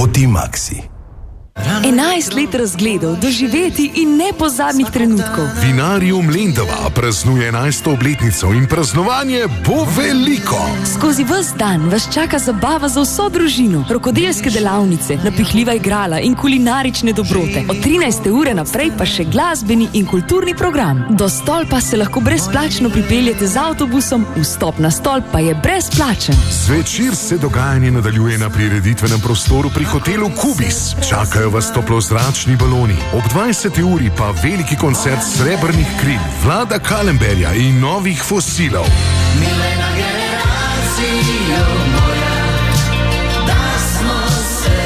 Toti Maxi. 11 let razgledov, doživeti in nepozabnih trenutkov. Vinarium Lendava praznuje 11. obletnico in praznovanje bo veliko. Skozi ves dan vas čaka zabava za vso družino, rokodelske delavnice, napihljiva igrala in kulinarične dobrote. Od 13. ure naprej pa še glasbeni in kulturni program. Do stolpa se lahko brezplačno pripeljete z avtobusom, vstop na stolp pa je brezplačen. Zvečer se dogajanje nadaljuje na prireditvenem prostoru pri hotelu Kubis. Čakajo vas toplozračni baloni. Ob 20. uri pa veliki koncert Srebrnih kril, Vlada Kalemberja in novih fosilov. Milena generacijo moja, da smo se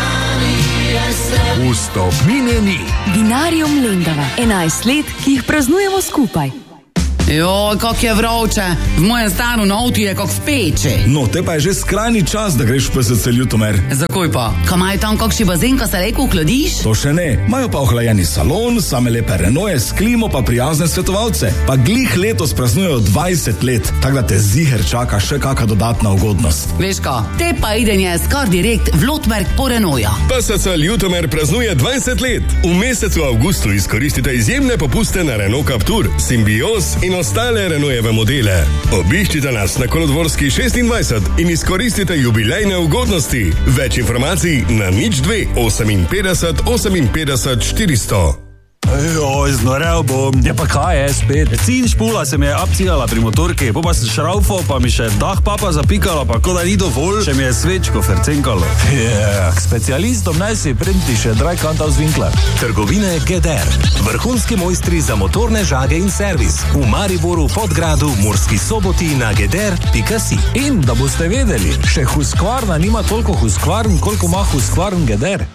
rani Vstopnine. Vinarium Lendava. 11 let, ki jih praznujemo skupaj. Joj, kak je vroče. V mojem stanu na avtu je kak v peči. No, te pa je že skrajni čas, da greš v PSC Ljutomer. Zakaj pa? Kaj imajo tam kakšni bazen, ko se reko ohladiš? To še ne. Imajo pa ohlajeni salon, same lepe renoje, s klimo pa prijazne svetovalce. Pa glih letos praznujejo 20 let, tako da te ziher čaka še kaka dodatna ugodnost. Veš ka, te pa idenje skar direkt v Lotmerk po renoja. PSC Ljutomer praznuje 20 let. V mesecu avgustu izkoristite izjemne popuste na Renault Captur, Symbios in ostale Renaultove modele. Obiščite nas na Kolodvorski 26 in izkoristite jubilejne ugodnosti. Več informacij na 02 58 58 400. Joj, znorel bom. Ja pa kaj je spet? Cin špula se mi je abcigala pri motorki, pa sem šraufal, pa mi še dah papa zapikala, pa ko da ni dovolj, še mi je svečko fercenkalo. K specialistom naj si printi še Drajkanta z Winkler. Trgovine GDR. Vrhunski mojstri za motorne žage in servis. V Mariboru, Podgradu, Murski Soboti na gdr.si. In da boste vedeli, še Husqvarna nima toliko Husqvarn, koliko ima Husqvarn GDR.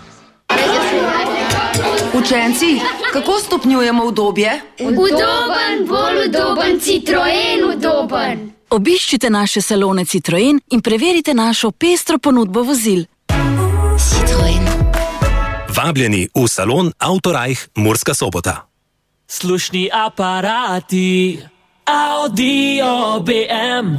Učenci, kako stopnjujemo udobje? Udoben, bolj udoben, Citroen udoben. Obiščite naše salone Citroen in preverite našo pestro ponudbo vozil. Citroen. Vabljeni v salon Autorajh Murska Sobota. Slušni aparati, Audio BM.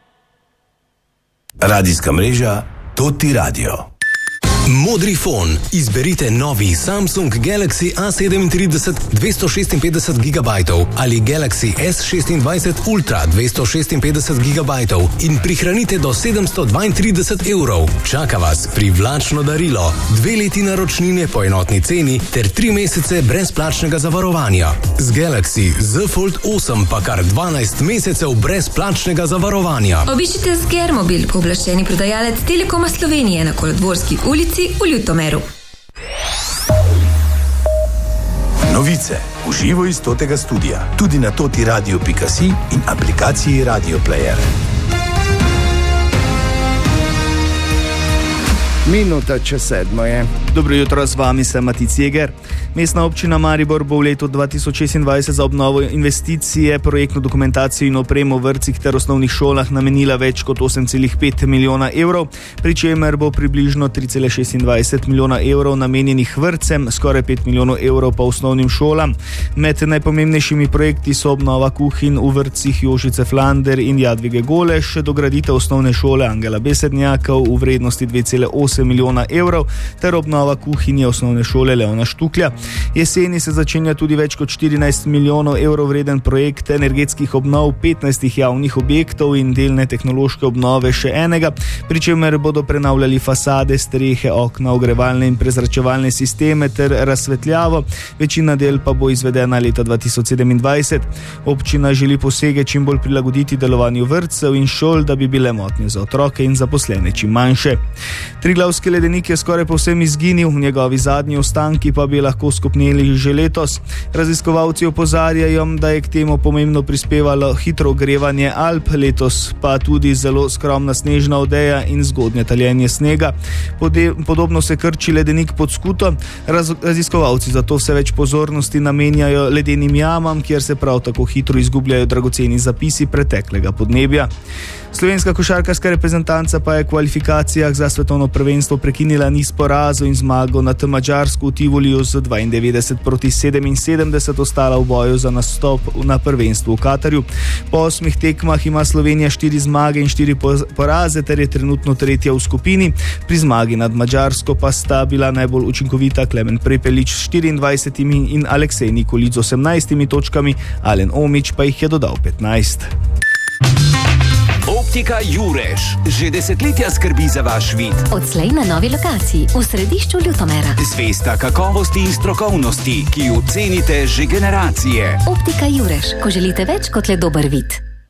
Radijska mreža Toti Radio. Modri fon. Izberite novi Samsung Galaxy A37 256 GB ali Galaxy S26 Ultra 256 GB in prihranite do 732 €. Čaka vas privlačno darilo, 2 leti naročnine po enotni ceni ter 3 mesece brezplačnega zavarovanja. Z Galaxy Z Fold 8 pa kar 12 mesecev brezplačnega zavarovanja. Obiščite Sgermobil, pooblaščeni prodajalec Telekoma Slovenije na Kolodvorski ulici v Ljutomeru. Novice v živo iz Totega studia, tudi na totiradio.si in aplikaciji Radio Player. Minuta čez 7 je. Dobro jutro, z vami sem Matic Jeger. Mestna občina Maribor bo v letu 2026 za obnovo investicije, projektno dokumentacijo in opremo v vrtcih ter osnovnih šolah namenila več kot 8,5 milijona €, pri čemer bo približno 3,26 milijona € namenjenih vrtcem, skoraj 5 milijonov € pa osnovnim šolam. Med najpomembnejšimi projekti so obnova kuhinj v vrtcih Jožice Flander in Jadvige Goleš, dograditev osnovne šole Angela Besednjakov v vrednosti 2,8 milijona € ter obnova kuhinje osnovne šole Leona Štuklja. Jeseni se začenja tudi več kot 14 milijonov € vreden projekt energetskih obnov 15 javnih objektov in delne tehnološke obnove še enega, pri čemer bodo prenavljali fasade, strehe, okna, ogrevalne in prezračevalne sisteme ter razsvetljavo. Večina del pa bo izvedena leta 2027. Občina želi posege čim bolj prilagoditi delovanju vrtcev in šol, da bi bile motnje za otroke in zaposlene čim manjše. Triglavski ledenik je skoraj povsem izginil, njegovi zadnji ostanki pa bi lahko skopneli že letos. Raziskovalci opozarjajo, da je k temu pomembno prispevalo hitro ogrevanje Alp, letos pa tudi zelo skromna snežna odeja in zgodnje taljenje snega. Podobno se krči ledenik pod Skuto. Raziskovalci zato vse več pozornosti namenjajo ledenim jamam, kjer se prav tako hitro izgubljajo dragoceni zapisi preteklega podnebja. Slovenska košarkarska reprezentanca pa je v kvalifikacijah za svetovno prvenstvo prvenstvo prekinila niz porazov in zmago nad Madžarsko v Tivoliju z 92-77 ostala v boju za nastop na prvenstvu v Katarju. Po 8 tekmah ima Slovenija 4 zmage in 4 poraze ter je trenutno tretja v skupini. Pri zmagi nad Madžarsko pa sta bila najbolj učinkovita Klemen Prepelič s 24 in Aleksej Nikolić z 18 točkami, Alen Omić pa jih je dodal 15. Optika Jureš že desetletja skrbi za vaš vid. Odslej na novi lokaciji v središču Ljutomera. Zvesta kakovosti in strokovnosti, ki jo cenite že generacije. Optika Jureš, ko želite več kot le dober vid.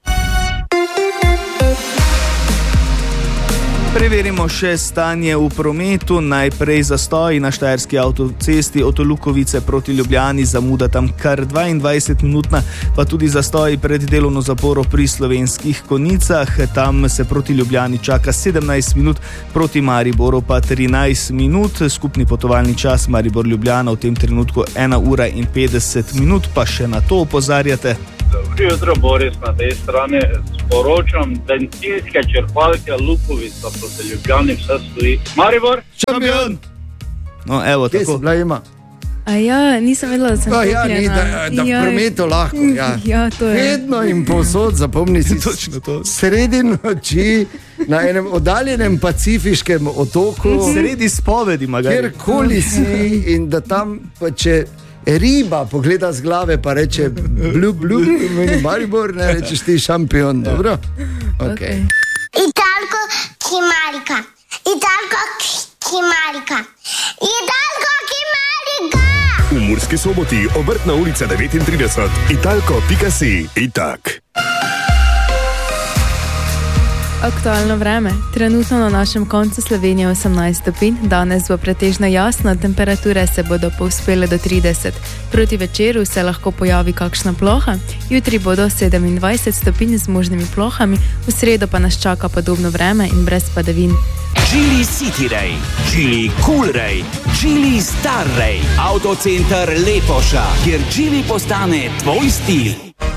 Preverimo še stanje v prometu. Najprej zastoj na štajerski avtocesti od Lukovice proti Ljubljani, zamuda tam kar 22 minutna, pa tudi zastoj pred delovno zaporo pri Slovenskih Konjicah. Tam se proti Ljubljani čaka 17 minut, proti Mariboru pa 13 minut. Skupni potovalni čas Maribor-Ljubljana v tem trenutku 1 ura in 50 minut, pa še na to opozarjate. Dobro jutro, Boris, na tej strani sporočam, bencinske črpalke Lukovica proti Ljubljani, vse stoji. Maribor, šampion! No, evo, kje tako. Kje si bila ima? Nisem vedela, da sem kupljena. Da v prometu lahko, Ja, to je. Vedno in povsod, zapomni si, sredi noči, na enem oddaljenem pacifiškem otoku. Sredi spovedi, magari. Kjerkoli si in da tam, pa če riba pogleda z glave, pa reče blub, Maribor, ne rečeš ti šampion, dobro? Okay. Italko Kimarika. V Murski Soboti, Obrtna ulica 39, italko.si. Itak. Aktualno vreme. Trenutno na našem koncu Slovenije 18 stopinj, danes bo pretežno jasno, temperature se bodo povzpele do 30. Proti večeru se lahko pojavi kakšna ploha, jutri bodo 27 stopinj z možnimi plohami, v sredo pa nas čaka podobno vreme in brez padavin. Geely City Ray, Geely Cool Ray, Geely Star Ray, Autocenter Lepoša, kjer Geely postane tvoj stil.